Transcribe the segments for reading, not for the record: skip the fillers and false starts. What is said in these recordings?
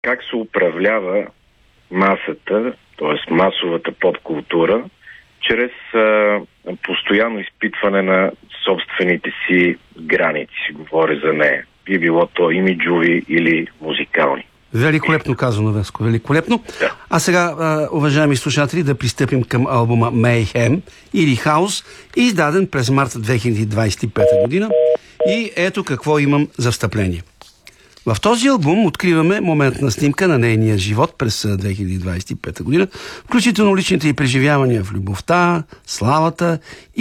как се управлява масата, т.е. масовата поп-култура, чрез постоянно изпитване на собствените си граници. Говоря за нея. Би било то имиджови или музикални. Великолепно казано, Веско, великолепно. Да. А сега, уважаеми слушатели, да пристъпим към албума Mayhem или Хаос, издаден през март 2025 година. И ето какво имам за встъпление. В този албум откриваме моментна снимка на нейния живот през 2025 година, включително личните й преживявания в любовта, славата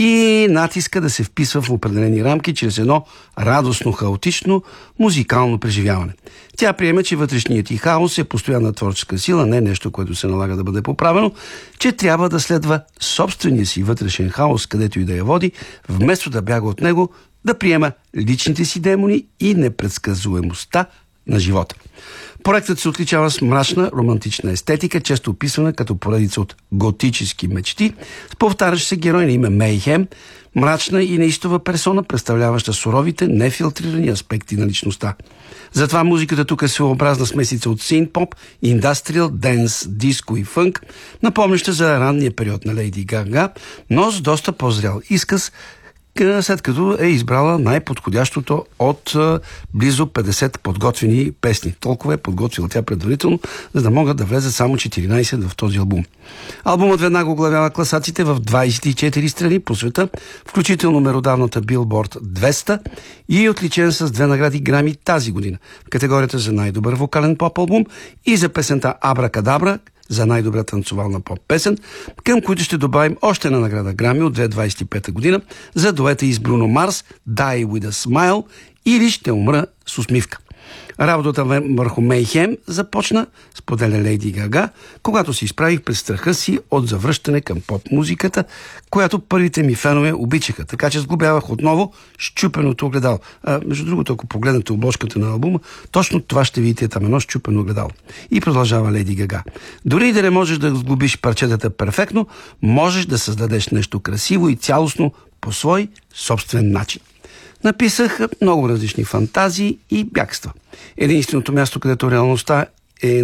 и натиска да се вписва в определени рамки чрез едно радостно, хаотично, музикално преживяване. Тя приема, че вътрешният й хаос е постоянна творческа сила, не нещо, което се налага да бъде поправено, че трябва да следва собствения си вътрешен хаос, където и да я води, вместо да бяга от него, да приема личните си демони и непредсказуемостта на живота. Проектът се отличава с мрачна, романтична естетика, често описана като поредица от готически мечти, с повтарящ се герой на име Мейхем, мрачна и неистова персона, представляваща суровите, нефилтрирани аспекти на личността. Затова музиката тук е своеобразна смесица от синт-поп, индастриал, денс, диско и фънк, напомняща за ранния период на Лейди Гага, но с доста по-зрял изказ, след като е избрала най-подходящото от близо 50 подготвени песни. Толкова е подготвила тя предварително, за да могат да влезат само 14 в този албум. Албумът веднага оглавява класациите в 24 страни по света, включително меродавната Billboard 200 и е отличен с 2 награди Грами тази година в категорията за най-добър вокален поп-албум и за песента Абракадабра за най-добра танцовална поп-песен, към които ще добавим още една награда Грами от 2025 година за дуета и с Бруно Марс Die With A Smile или Ще умра с усмивка. Работата върху Мейхем започна, споделя Лейди Гага, когато се изправих през страха си от завръщане към поп-музиката, която първите ми фенове обичаха, така че сглобявах отново счупеното огледало. Между другото, ако погледнете обложката на албума, точно това ще видите там, едно счупено огледало. И продължава Лейди Гага. Дори и да не можеш да сглобиш парчетата перфектно, можеш да създадеш нещо красиво и цялостно по свой собствен начин. Написах много различни фантазии и бягства. Единственото място, където реалността е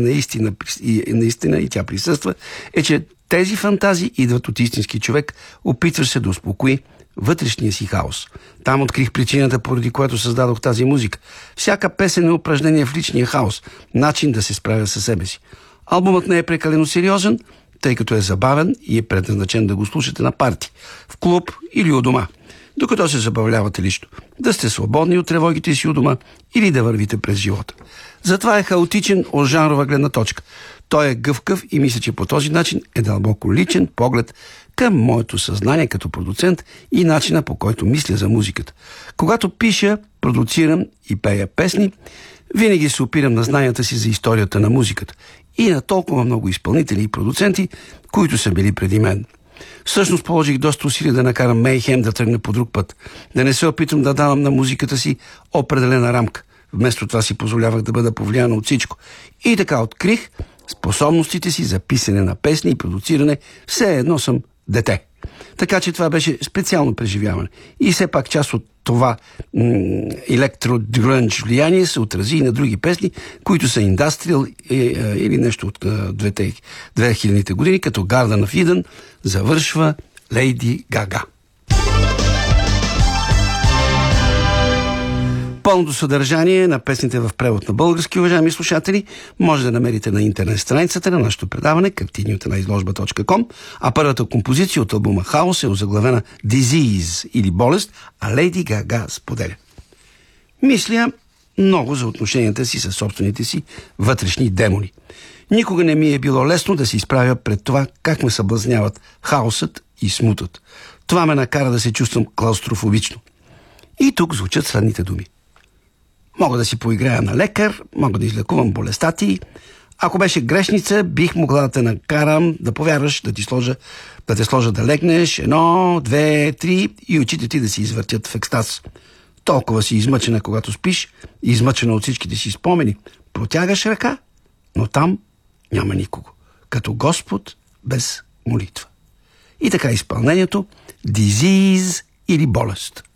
наистина и тя присъства, е, че тези фантазии идват от истински човек, опитващ се да успокои вътрешния си хаос. Там открих причината, поради която създадох тази музика. Всяка песен е упражнение в личния хаос, начин да се справя със себе си. Албумът не е прекалено сериозен, тъй като е забавен и е предназначен да го слушате на парти, в клуб или у дома, докато се забавлявате лично, да сте свободни от тревогите си у дома или да вървите през живота. Затова е хаотичен от жанрова гледна точка. Той е гъвкав и мисля, че по този начин е дълбоко личен поглед към моето съзнание като продуцент и начина, по който мисля за музиката. Когато пиша, продуцирам и пея песни, винаги се опирам на знанията си за историята на музиката и на толкова много изпълнители и продуценти, които са били преди мен. Всъщност положих доста усилия да накарам Мейхем да тръгне по друг път, да не се опитвам да давам на музиката си определена рамка. Вместо това си позволявах да бъда повлияна от всичко. И така открих способностите си за писане на песни и продуциране, все едно съм дете. Така че това беше специално преживяване. И все пак част от това електро-грънч влияние се отрази и на други песни, които са индастриал или нещо от 2000-те години, като Garden of Eden завършва Лейди Гага. Пълното съдържание на песните в превод на български, уважаеми слушатели, може да намерите на интернет страницата на нашето предаване картини@изложба.com, а първата композиция от албума Хаос е озаглавена Disease или болест, а Лейди Гага споделя: мисля много за отношенията си със собствените си вътрешни демони. Никога не ми е било лесно да се изправя пред това как ме съблазняват хаосът и смутът. Това ме накара да се чувствам клаустрофобично. И тук звучат следните думи. Мога да си поиграя на лекар, мога да излекувам болестта ти. Ако беше грешница, бих могла да те накарам да повярваш, да те сложа да легнеш 1, 2, 3 и очите ти да си извъртят в екстаз. Толкова си измъчена, когато спиш, измъчена от всичките си спомени. Протягаш ръка, но там няма никого. Като Господ без молитва. И така изпълнението Disease или болест.